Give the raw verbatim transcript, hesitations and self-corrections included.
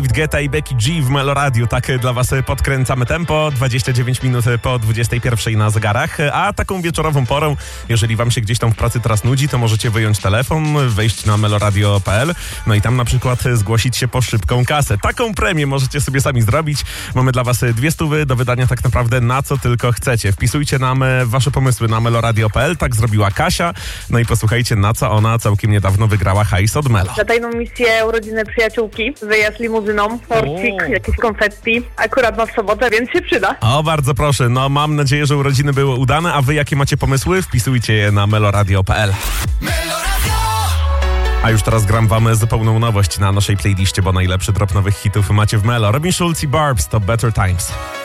Geta i Becky G w Meloradiu. Tak dla was podkręcamy tempo. dwadzieścia dziewięć minut po dwudziestej pierwszej na zegarach. A taką wieczorową porą, jeżeli wam się gdzieś tam w pracy teraz nudzi, to możecie wyjąć telefon, wejść na meloradio kropka p l, no i tam na przykład zgłosić się po szybką kasę. Taką premię możecie sobie sami zrobić. Mamy dla was dwie stówy do wydania tak naprawdę na co tylko chcecie. Wpisujcie nam wasze pomysły na meloradio kropka p l. Tak zrobiła Kasia. No i posłuchajcie, na co ona całkiem niedawno wygrała hajs od Melo. Na tajną misję urodziny przyjaciółki, wyjazd limuzyną, torcik, jakieś konfetti. Akurat ma w sobotę, więc się przyda. O, bardzo proszę. No mam nadzieję, że urodziny były udane, a wy jakie macie pomysły? Wpisujcie je na meloradio kropka p l. A już teraz gram wam zupełną nowość na naszej playliście, bo najlepszy drop nowych hitów macie w Melo. Robin Schulz i Barbs to Better Times.